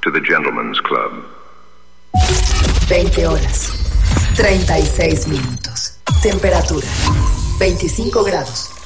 to the Gentleman's Club. 20 horas, 36 minutos. Temperatura, 25 grados.